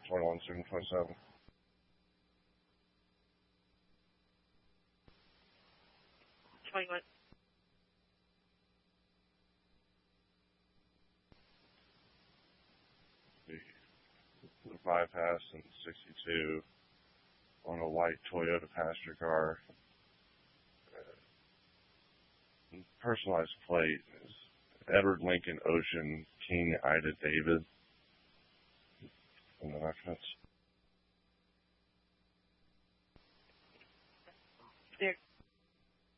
21, 727. The bypass in 62 on a white Toyota passenger car. Personalized plate is Edward Lincoln Ocean King Ida David. And the reference.